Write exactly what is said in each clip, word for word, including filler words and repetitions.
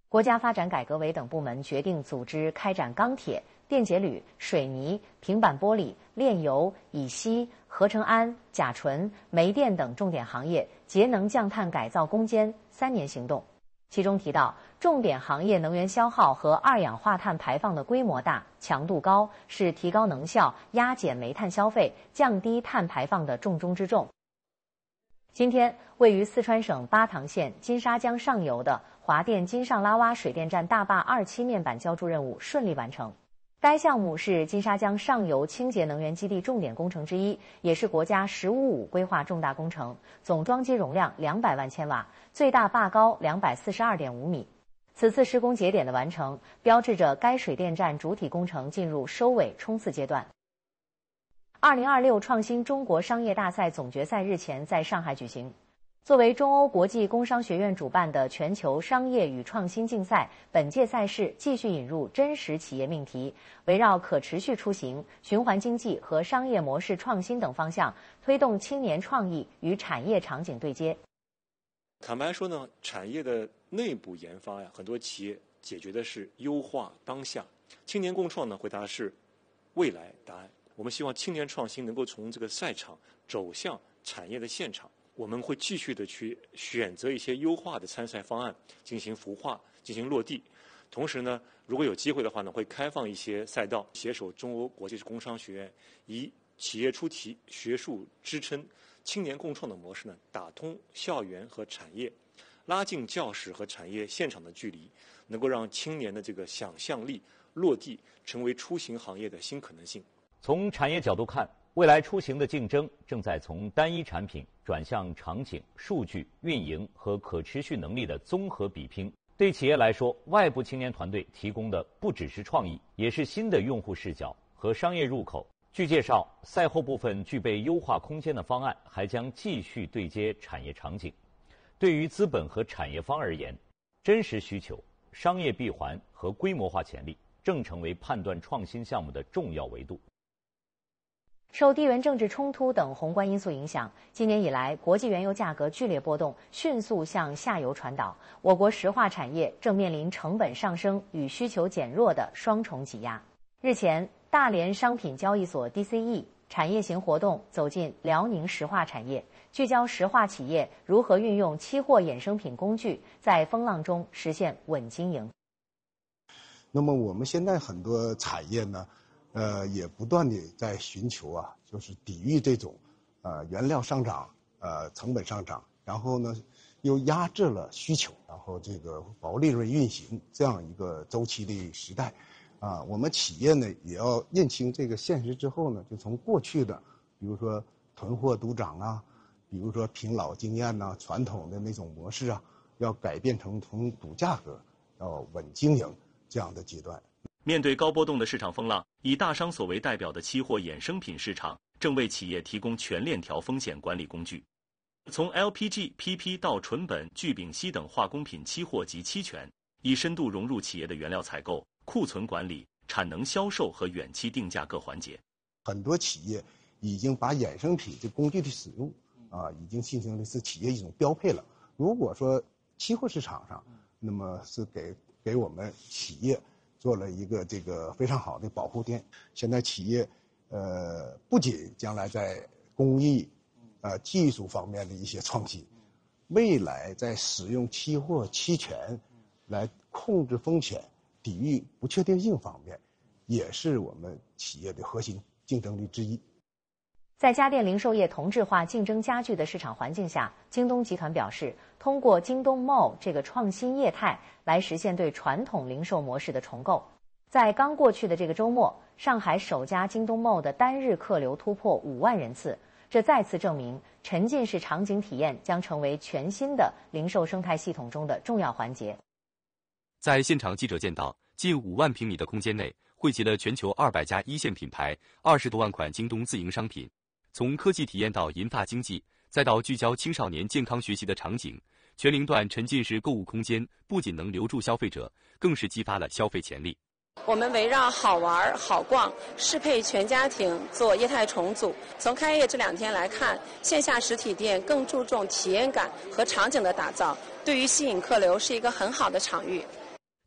国家发展改革委等部门决定组织开展钢铁、电解铝、水泥、平板玻璃、炼油、乙烯、合成氨、甲醇、煤电等重点行业节能降碳改造攻坚三年行动。其中提到，重点行业能源消耗和二氧化碳排放的规模大、强度高，是提高能效、压减煤炭消费、降低碳排放的重中之重。今天，位于四川省巴塘县金沙江上游的华电金上拉洼水电站大坝二期面板浇筑任务顺利完成。该项目是金沙江上游清洁能源基地重点工程之一，也是国家“十五五”规划重大工程，总装机容量两百万千瓦，最大坝高两百四十二点五米。此次施工节点的完成，标志着该水电站主体工程进入收尾冲刺阶段。二零二六创新中国商业大赛总决赛日前在上海举行。作为中欧国际工商学院主办的全球商业与创新竞赛，本届赛事继续引入真实企业命题，围绕可持续出行、循环经济和商业模式创新等方向，推动青年创意与产业场景对接。 坦白说呢，产业的内部研发呀，很多企业解决的是优化当下，青年共创呢，回答的是未来答案。我们希望青年创新能够从这个赛场走向产业的现场。我们会继续的去选择一些优化的参赛方案，进行孵化，进行落地。同时呢，如果有机会的话呢，会开放一些赛道，携手中欧国际工商学院，以企业出题、学术支撑、青年共创的模式呢，打通校园和产业，拉近教室和产业现场的距离，能够让青年的这个想象力落地，成为出行行业的新可能性。 从产业角度看，未来出行的竞争正在从单一产品转向场景、数据、运营和可持续能力的综合比拼。对企业来说，外部青年团队提供的不只是创意，也是新的用户视角和商业入口。据介绍，赛后部分具备优化空间的方案还将继续对接产业场景。对于资本和产业方而言，真实需求、商业闭环和规模化潜力正成为判断创新项目的重要维度。 受地缘政治冲突等宏观因素影响，今年以来，国际原油价格剧烈波动，迅速向下游传导。我国石化产业正面临成本上升与需求减弱的双重挤压。日前，大连商品交易所 D C E 产业型活动走进辽宁石化产业，聚焦石化企业如何运用期货衍生品工具，在风浪中实现稳经营。 那么我们现在很多产业呢，呃，也不断的在寻求啊，就是抵御这种，呃，原料上涨，呃，成本上涨，然后呢，又压制了需求，然后这个薄利润运行这样一个周期的时代，啊，我们企业呢也要认清这个现实之后呢，就从过去的，比如说囤货独涨啊，比如说凭老经验呐、啊，传统的那种模式啊，要改变成从赌价格，要稳经营这样的阶段。 面对高波动的市场风浪，以大商所为代表的期货衍生品市场正为企业提供全链条风险管理工具。从 L P G、P P 到醇苯、聚丙烯等化工品期货及期权，已深度融入企业的原料采购、库存管理、产能销售和远期定价各环节。 很多企业已经把衍生品这工具的使用啊，已经形成的是企业一种标配了。如果说期货市场上，那么是给给我们企业做了一个这个非常好的保护垫。现在企业，呃，不仅将来在工艺、呃技术方面的一些创新，未来在使用期货、期权来控制风险、抵御不确定性方面，也是我们企业的核心竞争力之一。 在家电零售业同质化竞争加剧的市场环境下，京东集团表示，通过京东 Mall 这个创新业态来实现对传统零售模式的重构。在刚过去的这个周末，上海首家京东 Mall 的单日客流突破五万人次，这再次证明沉浸式场景体验将成为全新的零售生态系统中的重要环节。 在现场，记者见到近五万平米的空间内汇集了全球二百家一线品牌、二十多万款京东自营商品。从科技体验到银发经济，再到聚焦青少年健康学习的场景，全龄段沉浸式购物空间不仅能留住消费者，更是激发了消费潜力。 我们围绕好玩、好逛，适配全家庭做业态重组。从开业这两天来看，线下实体店更注重体验感和场景的打造，对于吸引客流是一个很好的场域。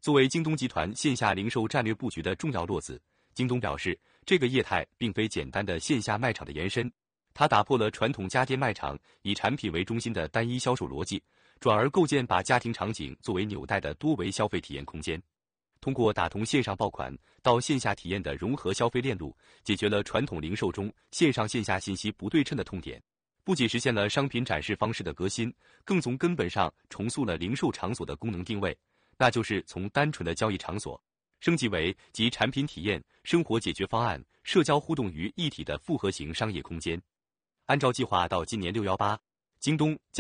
作为京东集团线下零售战略布局的重要落子，京东表示，这个业态并非简单的线下卖场的延伸，它打破了传统家电卖场以产品为中心的单一销售逻辑，转而构建把家庭场景作为纽带的多维消费体验空间。通过打通线上爆款到线下体验的融合消费链路，解决了传统零售中线上线下信息不对称的痛点，不仅实现了商品展示方式的革新，更从根本上重塑了零售场所的功能定位，那就是从单纯的交易场所升级为集产品体验、生活解决方案、社交互动于一体的复合型商业空间。按照计划，到今年六一八，京东将